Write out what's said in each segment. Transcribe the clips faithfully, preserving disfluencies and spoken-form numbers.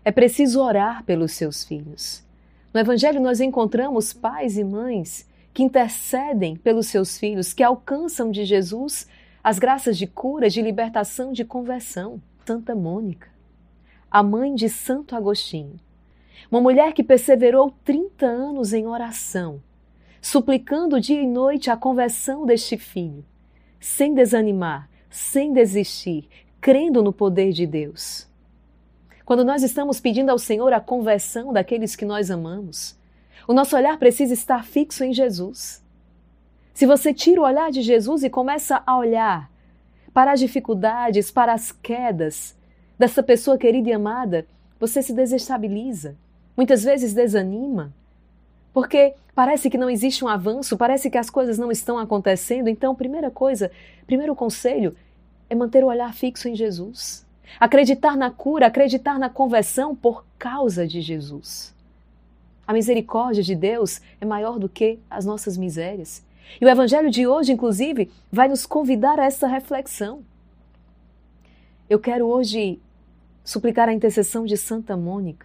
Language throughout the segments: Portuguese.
É preciso orar pelos seus filhos. No Evangelho nós encontramos pais e mães que intercedem pelos seus filhos, que alcançam de Jesus as graças de cura, de libertação, de conversão. Santa Mônica, a mãe de Santo Agostinho, uma mulher que perseverou trinta anos em oração, suplicando dia e noite a conversão deste filho, sem desanimar, sem desistir, crendo no poder de Deus. Quando nós estamos pedindo ao Senhor a conversão daqueles que nós amamos, o nosso olhar precisa estar fixo em Jesus. Se você tira o olhar de Jesus e começa a olhar para as dificuldades, para as quedas dessa pessoa querida e amada, você se desestabiliza, muitas vezes desanima, porque parece que não existe um avanço, parece que as coisas não estão acontecendo. Então, primeira coisa, primeiro conselho é manter o olhar fixo em Jesus. Acreditar na cura, acreditar na conversão por causa de Jesus. A misericórdia de Deus é maior do que as nossas misérias. E o Evangelho de hoje, inclusive, vai nos convidar a essa reflexão. Eu quero hoje suplicar a intercessão de Santa Mônica,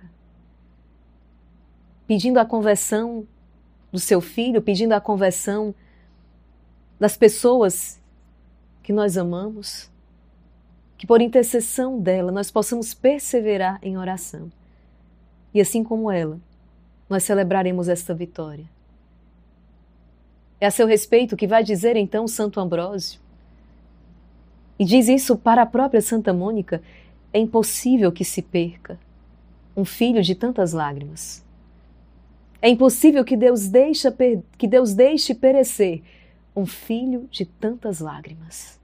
pedindo a conversão do seu filho, pedindo a conversão das pessoas que nós amamos, que por intercessão dela nós possamos perseverar em oração. E assim como ela, nós celebraremos esta vitória. É a seu respeito que vai dizer então Santo Ambrósio. E diz isso para a própria Santa Mônica: é impossível que se perca um filho de tantas lágrimas. É impossível que Deus, deixa, que Deus deixe perecer um filho de tantas lágrimas.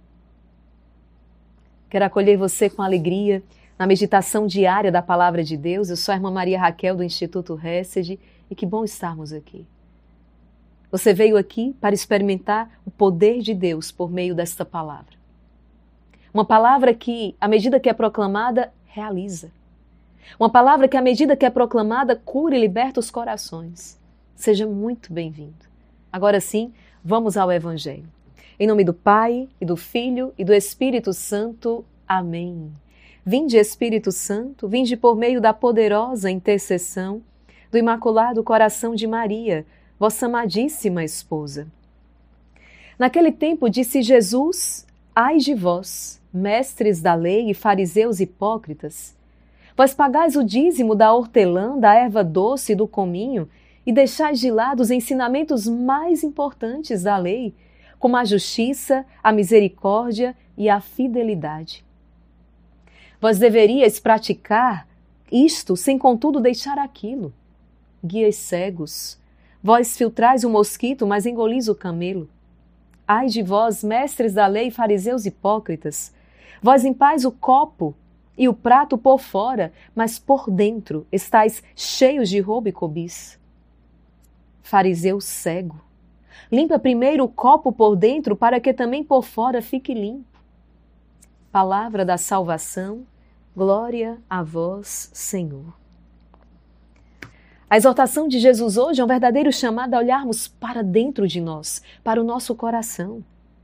Quero acolher você com alegria na meditação diária da Palavra de Deus. Eu sou a irmã Maria Raquel do Instituto Hesed e que bom estarmos aqui. Você veio aqui para experimentar o poder de Deus por meio desta palavra. Uma palavra que, à medida que é proclamada, realiza. Uma palavra que, à medida que é proclamada, cura e liberta os corações. Seja muito bem-vindo. Agora sim, vamos ao Evangelho. Em nome do Pai, e do Filho, e do Espírito Santo. Amém. Vinde, Espírito Santo, vinde por meio da poderosa intercessão do Imaculado Coração de Maria, vossa amadíssima esposa. Naquele tempo disse Jesus: ai de vós, mestres da lei e fariseus hipócritas, vós pagais o dízimo da hortelã, da erva doce e do cominho e deixais de lado os ensinamentos mais importantes da lei, como a justiça, a misericórdia e a fidelidade. Vós deveríeis praticar isto sem contudo deixar aquilo. Guias cegos, vós filtrais o mosquito, mas engolis o camelo. Ai de vós, mestres da lei, fariseus hipócritas, vós limpais o copo e o prato por fora, mas por dentro estáis cheios de roubo e cobiça. Fariseu cego, limpa primeiro o copo por dentro, para que também por fora fique limpo. Palavra da salvação, glória a vós, Senhor. A exortação de Jesus hoje é um verdadeiro chamado a olharmos para dentro de nós, para o nosso coração.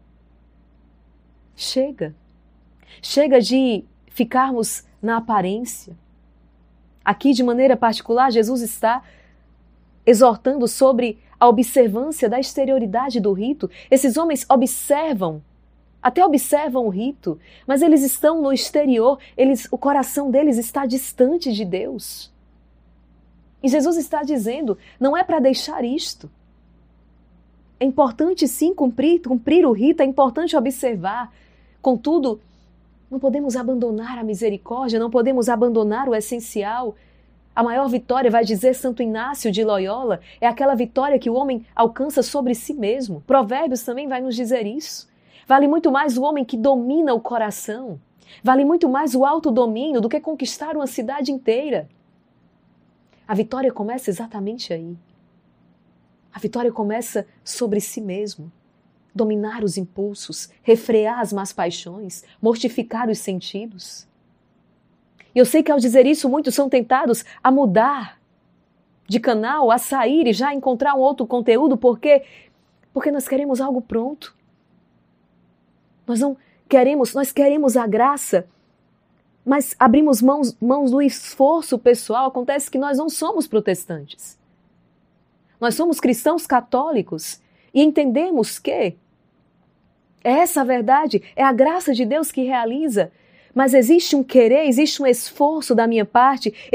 Chega. Chega de ficarmos na aparência. Aqui, de maneira particular, Jesus está exortando sobre a observância da exterioridade do rito. Esses homens observam, até observam o rito, mas eles estão no exterior, eles, o coração deles está distante de Deus. E Jesus está dizendo, não é para deixar isto. É importante sim cumprir, cumprir o rito, é importante observar. Contudo, não podemos abandonar a misericórdia, não podemos abandonar o essencial. A maior vitória, vai dizer Santo Inácio de Loyola, é aquela vitória que o homem alcança sobre si mesmo. Provérbios também vai nos dizer isso. Vale muito mais o homem que domina o coração. Vale muito mais o autodomínio do que conquistar uma cidade inteira. A vitória começa exatamente aí. A vitória começa sobre si mesmo. Dominar os impulsos, refrear as más paixões, mortificar os sentidos. E eu sei que ao dizer isso, muitos são tentados a mudar de canal, a sair e já encontrar um outro conteúdo, porque, porque nós queremos algo pronto. Nós não queremos, nós queremos a graça mas abrimos mãos, mãos do esforço pessoal, acontece que nós não somos protestantes. Nós somos cristãos católicos e entendemos que é essa a verdade, é a graça de Deus que realiza, mas existe um querer, existe um esforço da minha parte,